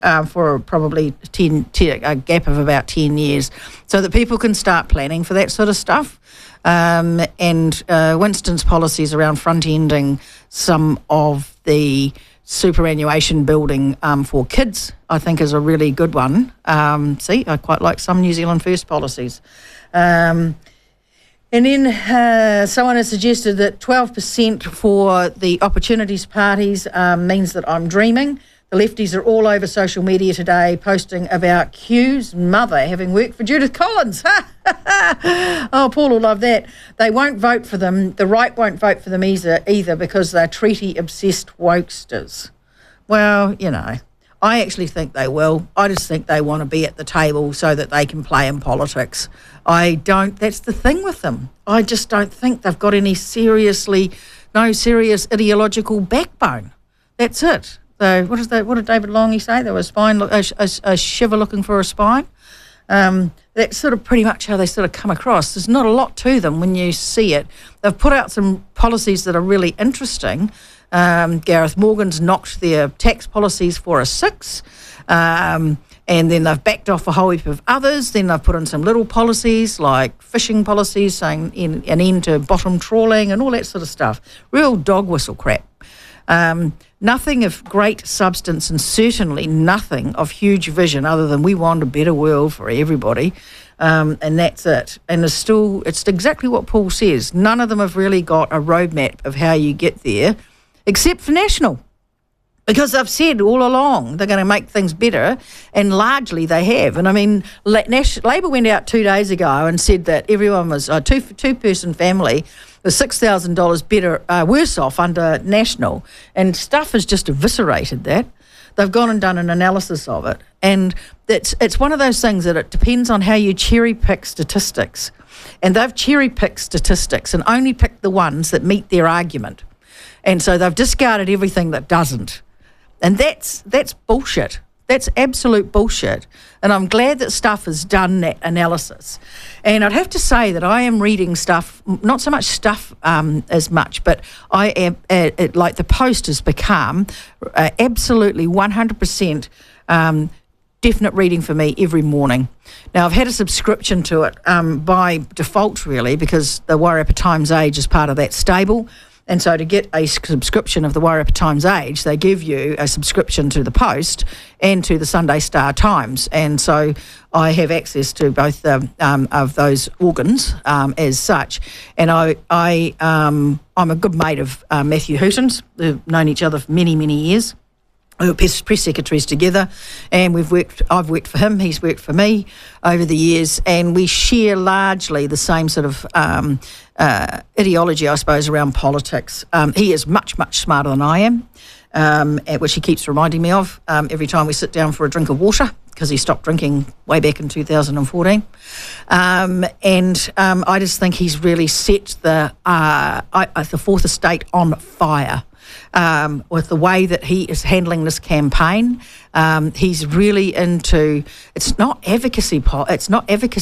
for probably a gap of about 10 years, so that people can start planning for that sort of stuff. And Winston's policies around front-ending some of the superannuation building for kids, I think, is a really good one. I quite like some New Zealand First policies. And then someone has suggested that 12% for the opportunities parties means that I'm dreaming. The lefties are all over social media today posting about Q's mother having worked for Judith Collins. Oh, Paul will love that. They won't vote for them. The right won't vote for them either because they're treaty-obsessed wokesters. Well, I actually think they will. I just think they want to be at the table so that they can play in politics. That's the thing with them. I just don't think they've got no serious ideological backbone. That's it. So what did David Longy say? There was a shiver looking for a spine. That's sort of pretty much how they sort of come across. There's not a lot to them when you see it. They've put out some policies that are really interesting. Gareth Morgan's knocked their tax policies for a 6. And then they've backed off a whole heap of others. Then they've put in some little policies like fishing policies, saying an end to bottom trawling and all that sort of stuff. Real dog whistle crap. Nothing of great substance and certainly nothing of huge vision other than we want a better world for everybody. And that's it. And it's exactly what Paul says. None of them have really got a roadmap of how you get there, except for National. Because they've said all along they're going to make things better, and largely they have. And I mean, Labor went out 2 days ago and said that everyone was a two-person family was $6,000 worse off under National, and Stuff has just eviscerated that. They've gone and done an analysis of it, and it's one of those things that it depends on how you cherry-pick statistics, and they've cherry-picked statistics and only picked the ones that meet their argument, and so they've discarded everything that doesn't. And that's bullshit. That's absolute bullshit. And I'm glad that Stuff has done that analysis. And I'd have to say that I am reading Stuff, not so much Stuff as much, but I am, like the Post has become absolutely 100% definite reading for me every morning. Now, I've had a subscription to it by default, really, because the Wairarapa Times Age is part of that stable. And so to get a subscription of the Wairarapa Times Age, they give you a subscription to the Post and to the Sunday Star Times. And so I have access to both of those organs as such. And I'm a good mate of Matthew Hooton's. We've known each other for many, many years. We were press secretaries together, and I've worked for him, he's worked for me over the years, and we share largely the same sort of ideology, I suppose, around politics. He is much, much smarter than I am, which he keeps reminding me of every time we sit down for a drink of water, because he stopped drinking way back in 2014. I just think he's really set the Fourth Estate on fire. With the way that he is handling this campaign, he's really into. It's not advocacy